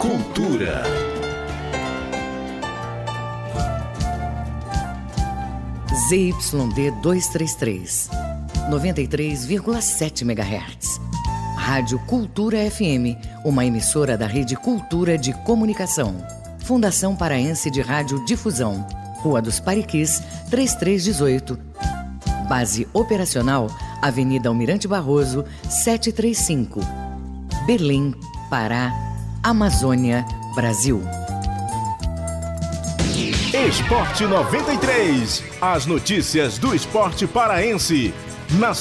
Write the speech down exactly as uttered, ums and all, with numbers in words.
Cultura. Z Y D duzentos e trinta e três, noventa e três vírgula sete megahertz. Rádio Cultura F M, uma emissora da Rede Cultura de Comunicação. Fundação Paraense de Rádio Difusão. Rua dos Pariquis, trinta e três dezoito. Base operacional, Avenida Almirante Barroso, setecentos e trinta e cinco. Belém, Pará, Amazônia, Brasil. Esporte noventa e três. As notícias do esporte paraense. Na